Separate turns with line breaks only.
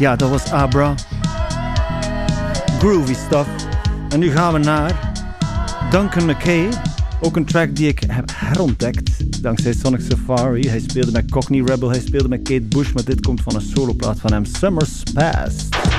Ja, dat was Abra. Groovy stuff. En nu gaan we naar Duncan McKay. Ook een track die ik heb herontdekt dankzij Sonic Safari. Hij speelde met Cockney Rebel, hij speelde met Kate Bush, maar dit komt van een soloplaat van hem, Summer's Past.